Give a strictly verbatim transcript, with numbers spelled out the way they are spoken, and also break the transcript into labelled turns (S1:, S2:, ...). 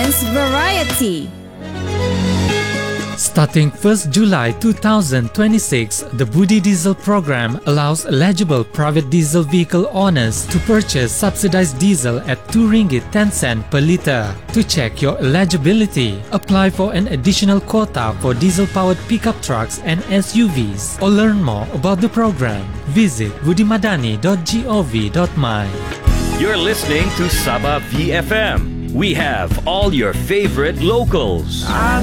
S1: experience variety.
S2: Starting first July two thousand twenty-six, the Budi Diesel program allows eligible private diesel vehicle owners to purchase subsidized diesel at two ringgit ten cents per litre. To check your eligibility, apply for an additional quota for diesel-powered pickup trucks and S U Vs, or learn more about the program. Visit budimadani dot gov dot my.
S3: You're listening to Sabah V F M. We have all your favorite locals.